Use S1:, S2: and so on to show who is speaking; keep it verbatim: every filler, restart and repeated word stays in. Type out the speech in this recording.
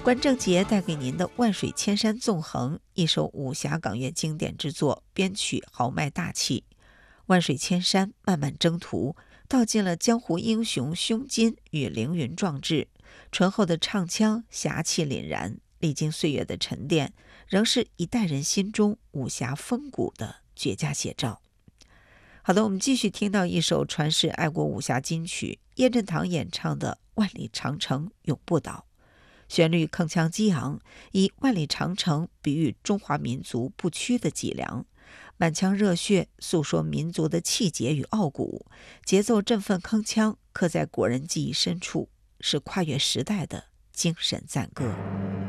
S1: 关正杰带给您的《万水千山纵横》，一首武侠港乐经典之作，编曲豪迈大气。万水千山，漫漫征途，道尽了江湖英雄胸襟与凌云壮志。醇厚的唱腔，侠气凛然，历经岁月的沉淀，仍是一代人心中武侠风骨的绝佳写照。好的，我们继续听到一首传世爱国武侠金曲，叶振棠演唱的《万里长城永不倒》。旋律铿锵激昂，以万里长城比喻中华民族不屈的脊梁，满腔热血诉说民族的气节与傲骨，节奏振奋铿锵，刻在国人记忆深处，是跨越时代的精神赞歌。